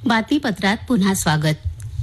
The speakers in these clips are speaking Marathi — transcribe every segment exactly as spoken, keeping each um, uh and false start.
बातमीपत्रात पुन्हा स्वागत.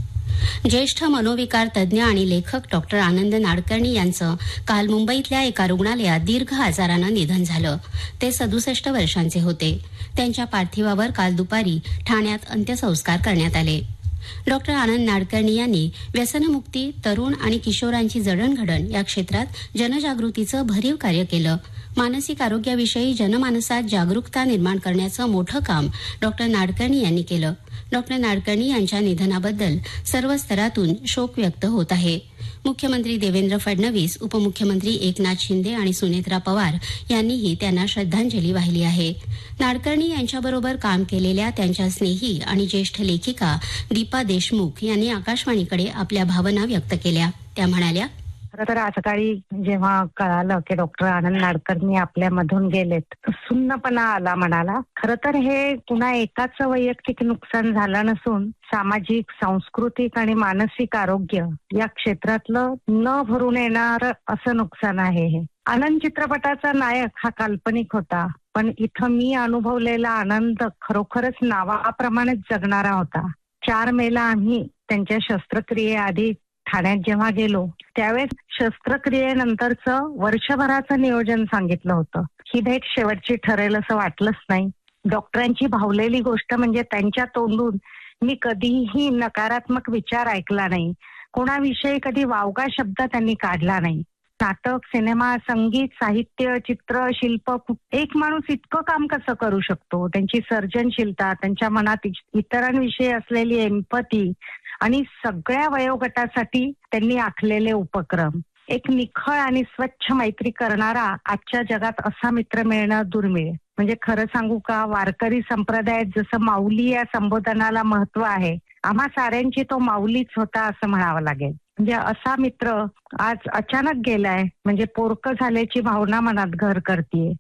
ज्येष्ठ मनोविकार तज्ज्ञ आणि लेखक डॉक्टर आनंद नाडकर्णी यांचं काल मुंबईतल्या एका रुग्णालयात दीर्घ आजारानं निधन झालं. ते सदुसष्ट वर्षांचे होते. त्यांच्या पार्थिवावर काल दुपारी ठाण्यात अंत्यसंस्कार करण्यात आले. डॉक्टर आनंद नाडकर्णी यांनी व्यसनमुक्ती, तरुण आणि किशोरांची जडणघडण या क्षेत्रात जनजागृतीचं भरीव कार्य केलं. मानसिक आरोग्याविषयी जनमानसात जागरूकता निर्माण करण्याचं मोठं काम डॉक्टर नाडकर्णी यांनी केलं. डॉक्टर नाडकर्णी यांच्या निधनाबद्दल सर्व स्तरातून शोक व्यक्त होत आहे. मुख्यमंत्री देवेंद्र फडणवीस, उपमुख्यमंत्री एकनाथ शिंदे आणि सुनेत्रा पवार यांनीही त्यांना श्रद्धांजली वाहिली आहे. नाडकर्णी यांच्याबरोबर काम केलेल्या त्यांच्या स्नेही आणि ज्येष्ठ लेखिका दीपा देशमुख यांनी आकाशवाणीकडे आपल्या भावना व्यक्त केल्या. त्या म्हणाल्या, खरं तर आज सकाळी जेव्हा कळालं की डॉक्टर आनंद नाडकर्णी आपल्यामधून गेलेत, सुन्नपणा आला मनाला. खरं तर हे कुणा एकाच वैयक्तिक नुकसान झालं नसून सामाजिक, सांस्कृतिक आणि मानसिक आरोग्य या क्षेत्रातलं न भरून येणार असं नुकसान आहे हे. आनंद चित्रपटाचा नायक हा काल्पनिक होता, पण इथं मी अनुभवलेला आनंद खरोखरच नावाप्रमाणेच जगणारा होता. चार मेला आम्ही त्यांच्या शस्त्रक्रियेआधी ठाण्यात जेव्हा गेलो त्यावेळेस शस्त्रक्रियेनंतरचं वर्षभराचं नियोजन सांगितलं होतं. ही भेट शेवटची ठरेल असं वाटलंच नाही. डॉक्टरांची भावलेली गोष्ट म्हणजे त्यांच्या तोंडून मी कधीही नकारात्मक विचार ऐकला नाही. कोणाविषयी कधी वावगा शब्द त्यांनी काढला नाही. नाटक, सिनेमा, संगीत, साहित्य, चित्र, शिल्प, एक माणूस इतकं काम कसं करू शकतो? त्यांची सर्जनशीलता, त्यांच्या मनात इतरांविषयी असलेली एम्पथी आणि सगळ्या वयोगटासाठी त्यांनी आखलेले उपक्रम. एक निखळ आणि स्वच्छ मैत्री करणारा आजच्या जगात असा मित्र मिळणं दुर्मिळ. म्हणजे खरं सांगू का, वारकरी संप्रदायात जसं माऊली या संबोधनाला महत्व आहे, आम्हा साऱ्यांची तो माऊलीच होता असं म्हणावं लागेल. म्हणजे असा मित्र आज अचानक गेलाय म्हणजे पोरकं झाल्याची भावना मनात घर करतीये.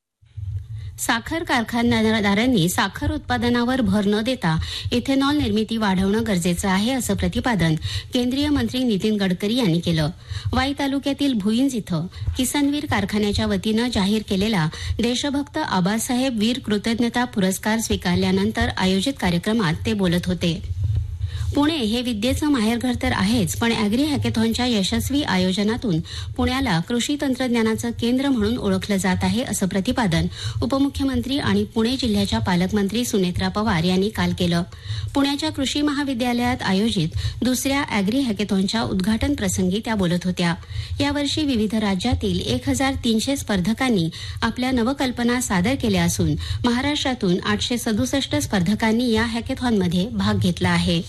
साखर कारखानदारांनी साखर उत्पादनावर भर न देता इथेनॉल निर्मिती वाढवणं गरजेचं आहे असं प्रतिपादन केंद्रीय मंत्री नितीन गडकरी यांनी केलं. वाई तालुक्यातील भुईंज इथं किसनवीर कारखान्याच्या वतीनं जाहीर केलेला देशभक्त आबासाहेब वीर कृतज्ञता पुरस्कार स्वीकारल्यानंतर आयोजित कार्यक्रमात ते बोलत होते. पुणे हे विद्येचं माहेरघर तर आहेच, पण अॅग्री हॅकेथॉनच्या यशस्वी आयोजनातून पुण्याला कृषी तंत्रज्ञानाचं केंद्र म्हणून ओळखलं जात आहे असं प्रतिपादन उपमुख्यमंत्री आणि पुणे जिल्ह्याच्या पालकमंत्री सुनेत्रा पवार यांनी काल केलं. पुण्याच्या कृषी महाविद्यालयात आयोजित दुसऱ्या अॅग्री हॅकेथॉनच्या उद्घाटन प्रसंगी त्या बोलत होत्या. यावर्षी विविध राज्यातील एक हजार तीनशे स्पर्धकांनी आपल्या नवकल्पना सादर केल्या असून महाराष्ट्रातून आठशे सदुसष्ट स्पर्धकांनी या हॅकेथॉनमध्ये भाग घेतला आहे.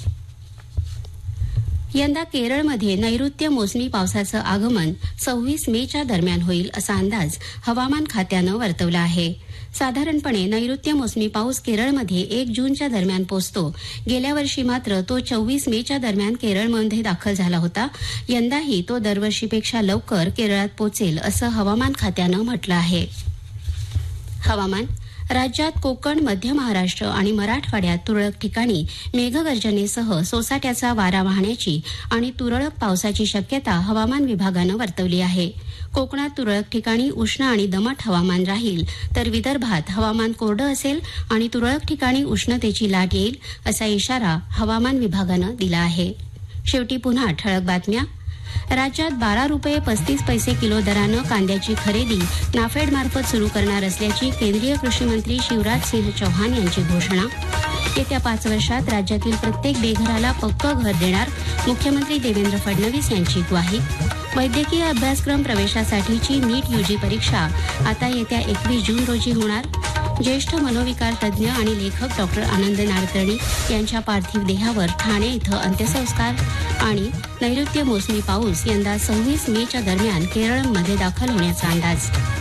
यंदा केरळमध्ये नैऋत्य मोसमी पावसाचं आगमन सव्वीस मेच्या दरम्यान होईल असा अंदाज हवामान खात्यानं वर्तवला आहे. साधारणपणे नैऋत्य मोसमी पाऊस केरळमध्ये एक जूनच्या दरम्यान पोहोचतो. गेल्या वर्षी मात्र तो चोवीस मेच्या दरम्यान केरळमध्ये दाखल झाला होता. यंदाही तो दरवर्षीपेक्षा लवकर केरळात पोहोचेल असं हवामान खात्यानं म्हटलं आहे. हवामान. राज्यात कोकण, मध्य महाराष्ट्र आणि मराठवाड्यात तुरळक ठिकाणी मेघगर्जनेसह सोसाट्याचा वारा वाहण्याची आणि तुरळक पावसाची शक्यता हवामान विभागानं वर्तवली आहे. कोकणात तुरळक ठिकाणी उष्ण आणि दमट हवामान राहील, तर विदर्भात हवामान कोरडं असेल आणि तुरळक ठिकाणी उष्णतेची लाट येईल असा इशारा हवामान विभागानं दिला आहे. शेवटी पुन्हा ठळक बातम्या. राज्यात बारा रुपये पस्तीस पैसे किलो दरानं कांद्याची खरेदी नाफेडमार्फत सुरू करणार असल्याची केंद्रीय कृषी मंत्री शिवराज सिंह चौहान यांची घोषणा. येत्या पाच वर्षात राज्यातील प्रत्येक बेघराला पक्कं घर देणार मुख्यमंत्री देवेंद्र फडणवीस यांची ग्वाही. वैद्यकीय अभ्यासक्रम प्रवेशासाठीची नीट यूजी परीक्षा आता येत्या एकवीस जून रोजी होणार. ज्येष्ठ मनोविकार तज्ज्ञ आणि लेखक डॉक्टर आनंद नाडकर्णी यांच्या पार्थिव देहावर ठाणे इथं अंत्यसंस्कार. आणि नैऋत्य मोसमी पाऊस यंदा सव्वीस मेच्या दरम्यान केरळमध्ये दाखल होण्याचा अंदाज.